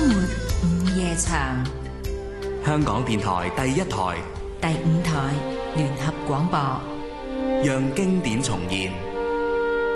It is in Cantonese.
末午夜場， 香港電台第一台、 第5台聯合廣播， 讓經典重現。